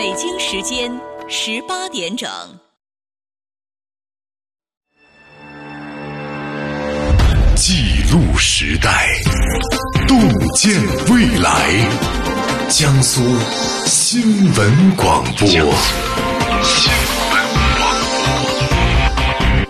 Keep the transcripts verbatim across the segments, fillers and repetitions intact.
北京时间十八点整。 记录时代，洞见未来。江苏新闻广播。新闻广播。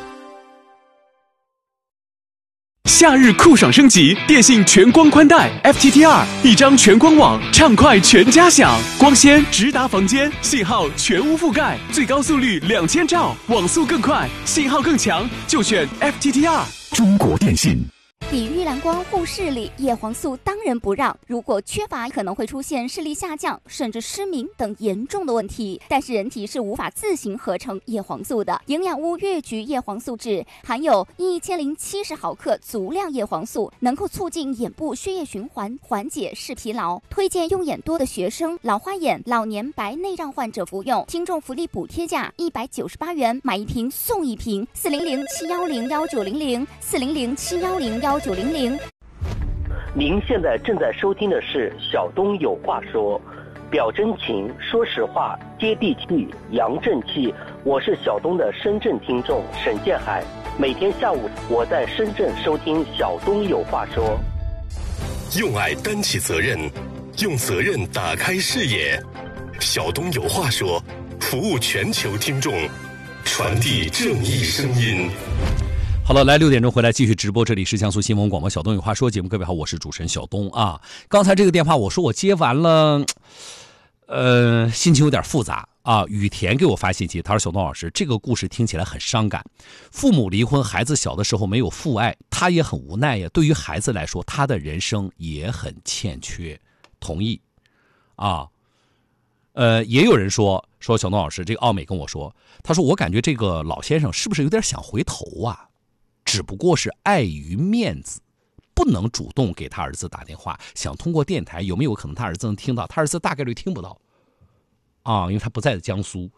夏日酷爽升级，电信全光宽带 F T T 二，一张全光网，畅快全家享，光纤直达房间，信号全屋覆盖，最高速率两千兆，网速更快，信号更强，就选 F T T 二。 中国电信。 抵御蓝光护视力，叶黄素当仁不让。如果缺乏，可能会出现视力下降，甚至失明等严重的问题。但是人体是无法自行合成叶黄素的。营养屋越橘叶黄素酯含有一千零七十毫克足量叶黄素，能够促进眼部血液循环，缓解视疲劳。推荐用眼多的学生、老花眼、老年白内障患者服用。听众福利补贴价一百九十八元，买一瓶送一瓶。四零零七幺零幺九零零四零零七幺零幺九零零。 您现在正在收听的是小东有话说，表真情，说实话，接地气，扬正气。我是小东的深圳听众沈建海，每天下午我在深圳收听小东有话说。 用爱担起责任，用责任打开视野。小东有话说，服务全球听众，传递正义声音。 好了，来六点钟回来继续直播，这里是江苏新闻广播小东有话说节目，各位好，我是主持人小东啊。刚才这个电话我说我接完了，呃，心情有点复杂啊。雨田给我发信息，他说小东老师，这个故事听起来很伤感，父母离婚，孩子小的时候没有父爱，他也很无奈呀。对于孩子来说，他的人生也很欠缺。同意啊。呃，也有人说说小东老师，这个奥美跟我说，他说我感觉这个老先生是不是有点想回头啊？只不过是碍于面子，不能主动给他儿子打电话，想通过电台，有没有可能他儿子能听到？他儿子大概率听不到啊，因为他不在江苏。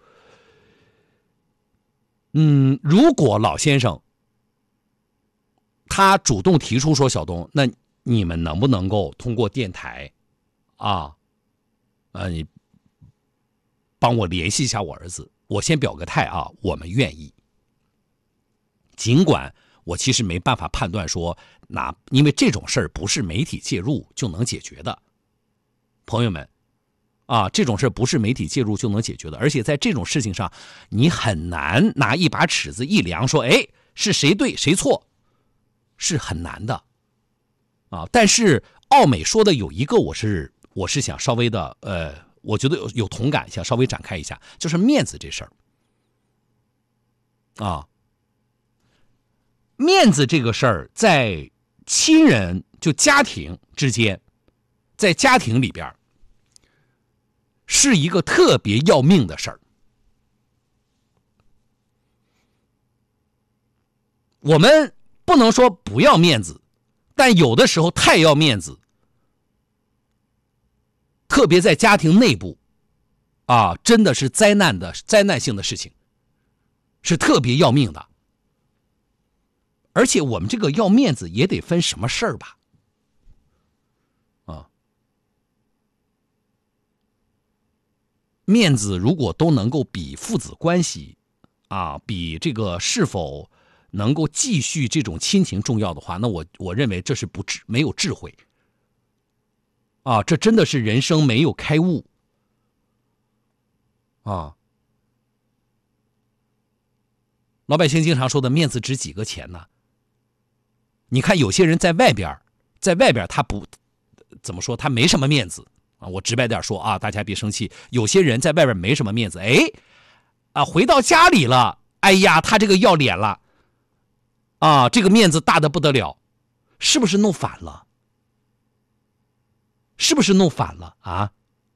嗯，如果老先生他主动提出说，小东，那你们能不能够通过电台啊，呃，你帮我联系一下我儿子？我先表个态啊，我们愿意。尽管我其实没办法判断说，那因为这种事儿不是媒体介入就能解决的，朋友们，啊，这种事儿不是媒体介入就能解决的，而且在这种事情上，你很难拿一把尺子一量说，哎，是谁对谁错，是很难的，啊。但是奥美说的有一个，我是我是想稍微的，呃，我觉得有有同感，想稍微展开一下，就是面子这事儿，啊。面子这个事儿，在亲人就家庭之间，在家庭里边是一个特别要命的事儿。我们不能说不要面子，但有的时候太要面子，特别在家庭内部啊，真的是灾难的灾难性的事情，是特别要命的。而且我们这个要面子也得分什么事儿吧，啊，面子如果都能够比父子关系，啊，比这个是否能够继续这种亲情重要的话，那我我认为这是不智没有智慧，啊，这真的是人生没有开悟，啊，老百姓经常说的面子值几个钱呢？你看有些人在外边，在外边他不怎么说，他没什么面子啊。我直白点说啊，大家别生气。有些人在外边没什么面子，哎，啊，回到家里了，哎呀，他这个要脸了，啊，这个面子大得不得了，是不是弄反了？是不是弄反了啊？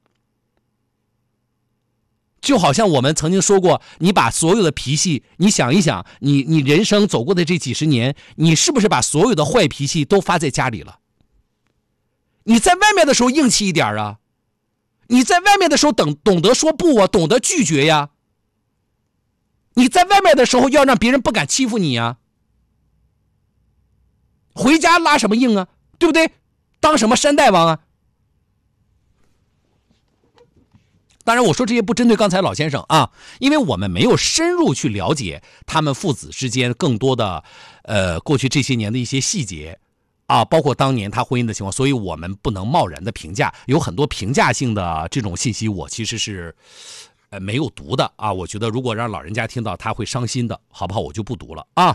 就好像我们曾经说过，你把所有的脾气，你想一想，你你人生走过的这几十年，你是不是把所有的坏脾气都发在家里了？你在外面的时候硬气一点啊，你在外面的时候懂懂得说不啊，懂得拒绝呀。你在外面的时候要让别人不敢欺负你呀。回家拉什么硬啊，对不对？当什么山大王啊？当当然我说这些不针对刚才老先生啊，因为我们没有深入去了解他们父子之间更多的呃过去这些年的一些细节啊，包括当年他婚姻的情况，所以我们不能贸然的评价，有很多评价性的这种信息我其实是呃没有读的啊，我觉得如果让老人家听到他会伤心的，好不好？我就不读了啊。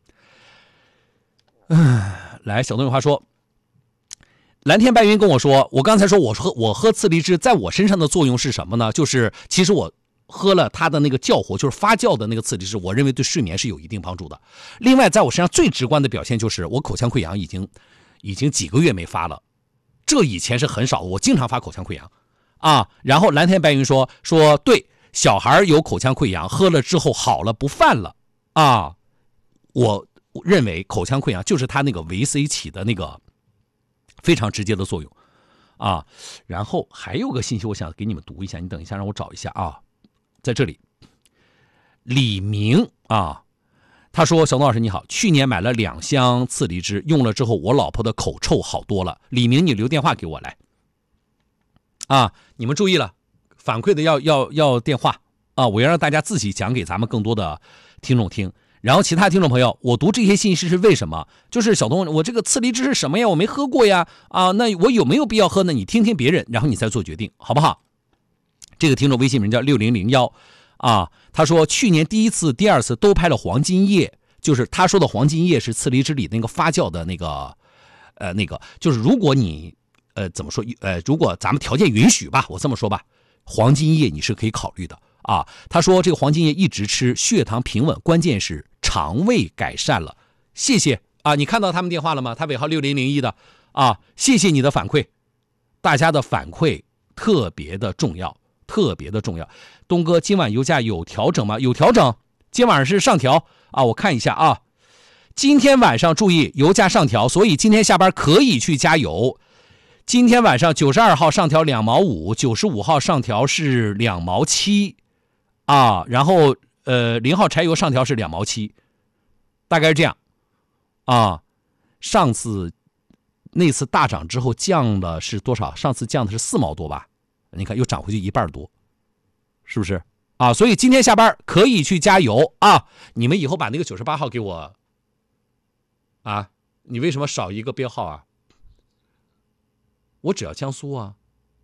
嗯，来，小东有话说。蓝天白云跟我说，我刚才说我喝我喝刺梨汁在我身上的作用是什么呢？就是其实我喝了它的那个酵活，就是发酵的那个刺梨汁，我认为对睡眠是有一定帮助的。另外在我身上最直观的表现就是我口腔溃疡已经已经几个月没发了，这以前是很少的，我经常发口腔溃疡啊。然后蓝天白云说说对，小孩有口腔溃疡喝了之后好了不犯了啊。我认为口腔溃疡就是它那个维 C 起的那个非常直接的作用啊。然后还有个信息我想给你们读一下，你等一下让我找一下啊，在这里李明啊，他说小东老师你好，去年买了两箱刺梨汁，用了之后我老婆的口臭好多了。李明你留电话给我来啊，你们注意了，反馈的要要要电话啊，我要让大家自己讲给咱们更多的听众听。然后其他听众朋友，我读这些信息是为什么？就是小东，我这个刺梨汁是什么呀？我没喝过呀，啊，那我有没有必要喝呢？你听听别人，然后你再做决定，好不好？这个听众微信名叫六零零一啊，他说去年第一次、第二次都拍了黄金叶，就是他说的黄金叶是刺梨汁里那个发酵的那个，呃，那个就是如果你呃怎么说呃，如果咱们条件允许吧，我这么说吧，黄金叶你是可以考虑的。啊，他说这个黄金叶一直吃，血糖平稳，关键是肠胃改善了。谢谢啊，你看到他们电话了吗？他尾号六零零一的啊，谢谢你的反馈，大家的反馈特别的重要，特别的重要。东哥，今晚油价有调整吗？有调整，今晚是上调啊，我看一下啊，今天晚上注意油价上调，所以今天下班可以去加油。今天晚上九十二号上调两毛五，九十五号上调是两毛七。啊，然后呃，零号柴油上调是两毛七，大概是这样，啊，上次那次大涨之后降了是多少？上次降的是四毛多吧？你看又涨回去一半多，是不是？啊，所以今天下班可以去加油啊！你们以后把那个九十八号给我，啊，你为什么少一个编号啊？我只要江苏啊，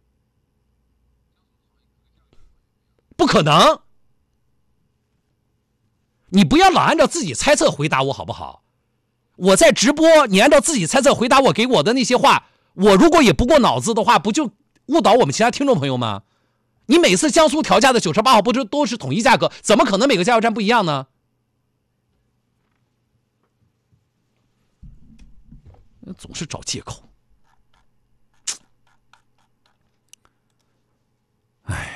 不可能！你不要老按照自己猜测回答我好不好？我在直播，你按照自己猜测回答我给我的那些话，我如果也不过脑子的话，不就误导我们其他听众朋友吗？你每次江苏调价的九十八号不就都是统一价格，怎么可能每个加油站不一样呢？总是找借口。唉。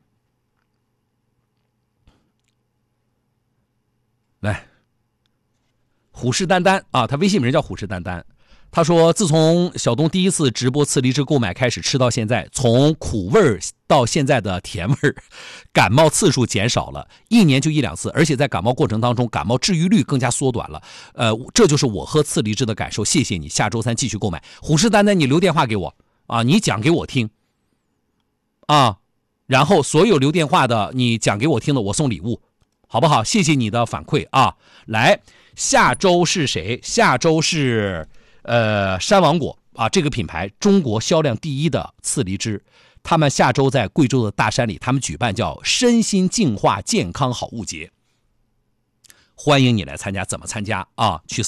来，虎视眈眈啊，他微信名叫虎视眈眈。他说，自从小东第一次直播刺梨汁购买开始吃到现在，从苦味到现在的甜味，感冒次数减少了，一年就一两次，而且在感冒过程当中，感冒治愈率更加缩短了。呃，这就是我喝刺梨汁的感受。谢谢你，下周三继续购买。虎视眈眈，你留电话给我啊，你讲给我听啊，然后所有留电话的，你讲给我听的，我送礼物。好不好？谢谢你的反馈啊！来，下周是谁？下周是呃山王果啊，这个品牌中国销量第一的刺梨汁，他们下周在贵州的大山里，他们举办叫身心净化健康好物节，欢迎你来参加。怎么参加啊？去